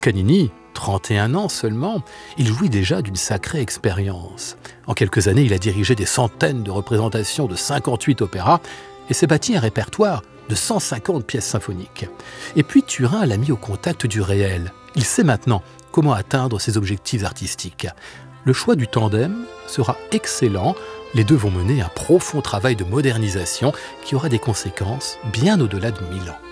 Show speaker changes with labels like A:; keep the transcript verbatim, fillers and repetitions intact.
A: Canini, trente et un ans seulement, il jouit déjà d'une sacrée expérience. En quelques années, il a dirigé des centaines de représentations de cinquante-huit opéras et s'est bâti un répertoire de cent cinquante pièces symphoniques. Et puis Turin l'a mis au contact du réel. Il sait maintenant comment atteindre ses objectifs artistiques. Le choix du tandem sera excellent. Les deux vont mener un profond travail de modernisation qui aura des conséquences bien au-delà de Milan.